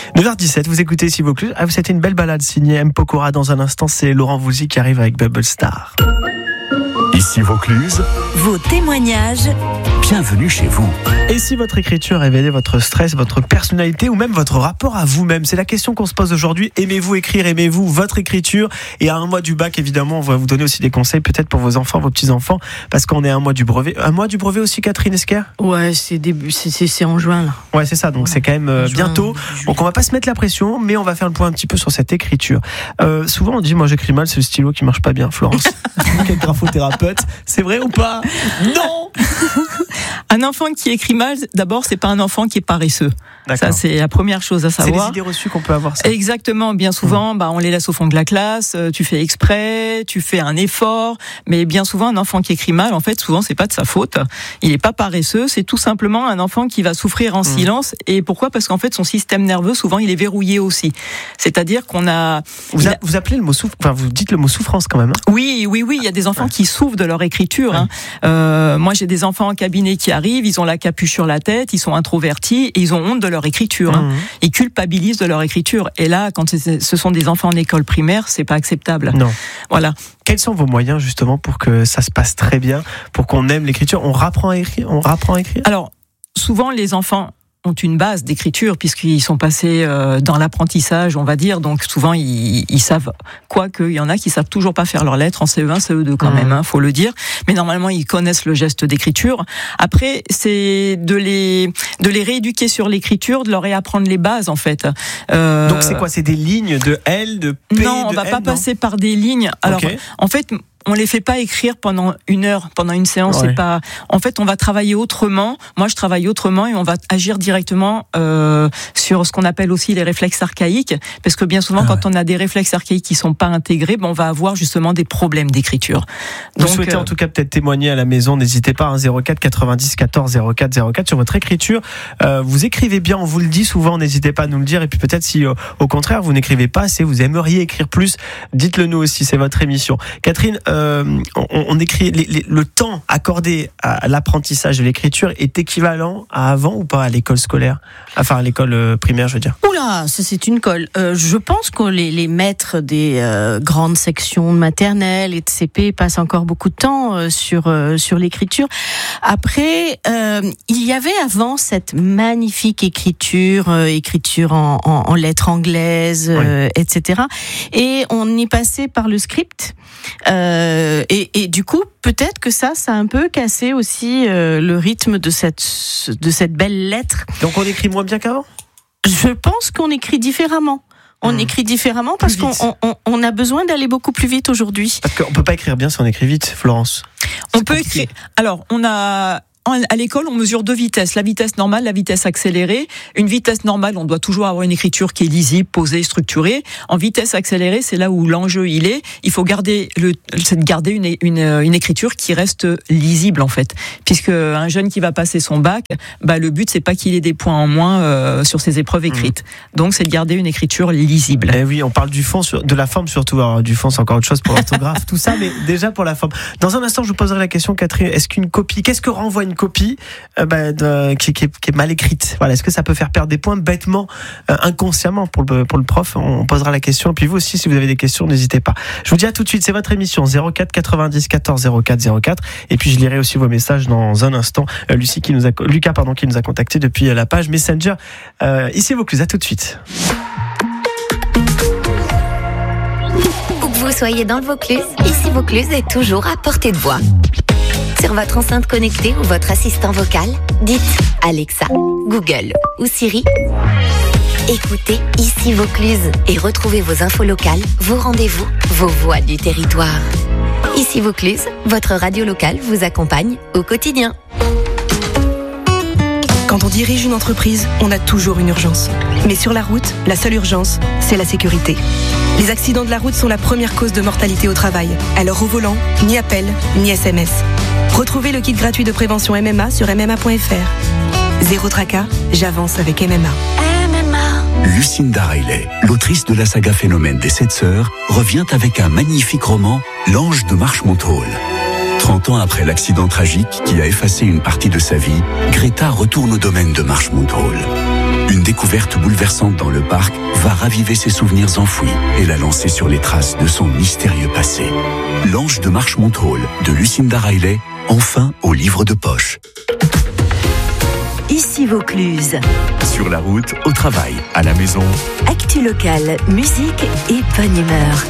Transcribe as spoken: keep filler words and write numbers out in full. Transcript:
neuf heures dix-sept, vous écoutez Ici Vaucluse. Ah, c'était une belle balade signée M. Pokora. Dans un instant, c'est Laurent Voulzy qui arrive avec Bubble Star. Ici Vaucluse. Vos témoignages. Bienvenue chez vous. Et si votre écriture révélait votre stress, votre personnalité ou même votre rapport à vous-même? C'est la question qu'on se pose aujourd'hui. Aimez-vous écrire? Aimez-vous votre écriture? Et à un mois du bac, évidemment, on va vous donner aussi des conseils peut-être pour vos enfants, vos petits-enfants, parce qu'on est à un mois du brevet. Un mois du brevet aussi, Catherine Esquer? Ouais, c'est début, c'est, c'est, c'est en juin là. Ouais, c'est ça. Donc ouais. C'est quand même euh, bientôt. Juin, donc on va pas se mettre la pression, mais on va faire le point un petit peu sur cette écriture. Euh, souvent on dit, moi j'écris mal, c'est le stylo qui marche pas bien. Florence, vous qui êtes graphothérapeute, c'est vrai ou pas? Non. Un enfant qui écrit mal, d'abord, c'est pas un enfant qui est paresseux. D'accord. Ça, c'est la première chose à savoir. C'est les idées reçues qu'on peut avoir. Ça. Exactement. Bien souvent, mmh. bah, on les laisse au fond de la classe. Tu fais exprès, tu fais un effort, mais bien souvent, un enfant qui écrit mal, en fait, souvent, c'est pas de sa faute. Il est pas paresseux. C'est tout simplement un enfant qui va souffrir en mmh. silence. Et pourquoi? Parce qu'en fait, son système nerveux, souvent, il est verrouillé aussi. C'est-à-dire qu'on a. Vous, a... a... vous appelez le mot souffrance. Enfin, vous dites le mot souffrance quand même. Hein. Oui, oui, oui. Il y a des enfants ouais. qui souffrent de leur écriture. Ouais. Hein. Euh, moi, j'ai des enfants en cabinet qui arrivent. Ils ont la capuche sur la tête. Ils sont introvertis et ils ont honte de leur écriture. Mmh. Hein. Ils culpabilisent de leur écriture. Et là, quand ce sont des enfants en école primaire, c'est pas acceptable. Non. Voilà. Quels sont vos moyens justement pour que ça se passe très bien, pour qu'on aime l'écriture? On rapprend à écrire. On rapprend à écrire. Alors, souvent les enfants ont une base d'écriture puisqu'ils sont passés euh, dans l'apprentissage, on va dire. Donc souvent ils, ils savent, quoique il y en a qui savent toujours pas faire leurs lettres en C E un, C E deux quand mmh. même, hein, faut le dire. Mais normalement ils connaissent le geste d'écriture. Après c'est de les de les rééduquer sur l'écriture, de leur réapprendre les bases en fait. Euh... Donc c'est quoi? C'est des lignes de L, de P, non, on de va N, pas non passer par des lignes. Alors okay. en fait. On les fait pas écrire pendant une heure, pendant une séance. Ouais. C'est pas. En fait, on va travailler autrement. Moi, je travaille autrement et on va agir directement euh, sur ce qu'on appelle aussi les réflexes archaïques, parce que bien souvent, ah quand ouais. on a des réflexes archaïques qui sont pas intégrés, ben on va avoir justement des problèmes d'écriture. Vous Donc, souhaitez euh... en tout cas peut-être témoigner à la maison, n'hésitez pas. Hein, zéro quatre quatre-vingt-dix quatorze zéro quatre zéro quatre sur votre écriture. Euh, vous écrivez bien, on vous le dit souvent. N'hésitez pas à nous le dire. Et puis peut-être si euh, au contraire vous n'écrivez pas assez, vous aimeriez écrire plus, dites-le nous aussi. C'est votre émission, Catherine. Euh, on, on écrit les, les, le temps accordé à l'apprentissage de l'écriture est équivalent à avant ou pas à l'école scolaire, enfin à l'école euh, primaire, je veux dire. Oula, ça c'est une colle. Euh, je pense que les, les maîtres des euh, grandes sections maternelles et de C P passent encore beaucoup de temps euh, sur euh, sur l'écriture. Après, euh, il y avait avant cette magnifique écriture, euh, écriture en, en, en lettres anglaises, euh, oui. et cetera. Et on y passait par le script. Euh, et, et du coup, peut-être que ça, ça a un peu cassé aussi euh, le rythme de cette de cette belle lettre. Donc on écrit moins bien qu'avant ? Je pense qu'on écrit différemment. On mmh. écrit différemment parce qu'on on, on a besoin d'aller beaucoup plus vite aujourd'hui. Parce qu'on peut pas écrire bien si on écrit vite, Florence. On peut écrire. Alors, on a. À l'école, on mesure deux vitesses, la vitesse normale, la vitesse accélérée. Une vitesse normale, on doit toujours avoir une écriture qui est lisible, posée, structurée. En vitesse accélérée, c'est là où l'enjeu il est. Il faut garder le, c'est de garder une, une, une écriture qui reste lisible en fait, puisque un jeune qui va passer son bac, bah le but c'est pas qu'il ait des points en moins euh, sur ses épreuves écrites. Mmh. Donc c'est de garder une écriture lisible. Eh oui, on parle du fond, sur, de la forme surtout. Alors, du fond, c'est encore autre chose pour l'orthographe, tout ça, mais déjà pour la forme. Dans un instant, je vous poserai la question, Catherine. Est-ce qu'une copie, qu'est-ce que renvoie une copie euh, bah, de, qui, qui, est, qui est mal écrite? Voilà, est-ce que ça peut faire perdre des points bêtement, euh, inconsciemment pour le, pour le prof? On posera la question. Et puis vous aussi, si vous avez des questions, n'hésitez pas. Je vous dis à tout de suite. C'est votre émission zéro quatre quatre-vingt-dix quatorze zéro quatre zéro quatre. Et puis je lirai aussi vos messages dans un instant. Euh, Lucie qui nous a, Lucas pardon, qui nous a contacté depuis la page Messenger. Euh, ici Vaucluse. À tout de suite. Où que vous soyez dans le Vaucluse, ici Vaucluse est toujours à portée de voix. Sur votre enceinte connectée ou votre assistant vocal, dites Alexa, Google ou Siri. Écoutez Ici Vaucluse et retrouvez vos infos locales, vos rendez-vous, vos voix du territoire. Ici Vaucluse, votre radio locale vous accompagne au quotidien. Quand on dirige une entreprise, on a toujours une urgence. Mais sur la route, la seule urgence, c'est la sécurité. Les accidents de la route sont la première cause de mortalité au travail. Alors au volant, ni appel, ni S M S. Retrouvez le kit gratuit de prévention M M A sur m m a point f r. Zéro tracas, j'avance avec M M A. M M A. Lucinda Riley, l'autrice de la saga Phénomène des Sept Sœurs, revient avec un magnifique roman, L'Ange de Marchmont Hall. trente ans après l'accident tragique qui a effacé une partie de sa vie, Greta retourne au domaine de Marchmont Hall. Une découverte bouleversante dans le parc va raviver ses souvenirs enfouis et la lancer sur les traces de son mystérieux passé. L'Ange de Marshmont-Hall de Lucinda Riley, enfin au livre de poche. Ici Vaucluse. Sur la route, au travail, à la maison. Actu locale, musique et bonne humeur.